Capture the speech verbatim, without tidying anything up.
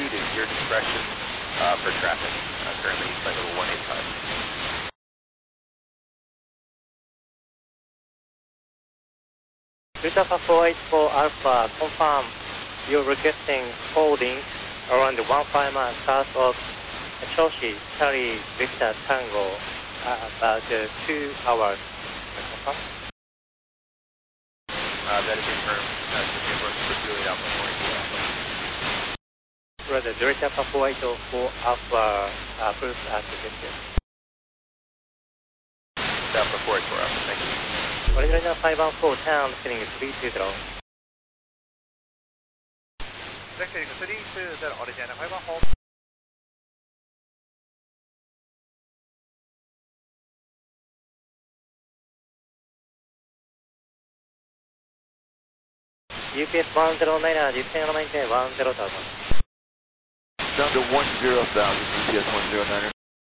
altitude is your discretion uh, for traffic. Uh, currently, flight level one eighty-five. Delta Papa four eight four Alpha, confirm you're requesting holding around one five miles south of Choshi, Charlie Victor Tango, uh, about uh, two hours. Confirm? Uh, that is confirmed. Uh, so the approach is Juliet Alpha four eight four Alpha. Rather, Delta Papa four eight four Alpha, uh, first as suggested. Alpha four eight four Alpha, thank you. Original five one four, town, heading three two zero. Vector three two zero, original five one four. U P S one zero nine, descend on maintain one zero thousand. Down to one zero thousand, U P S one zero niner.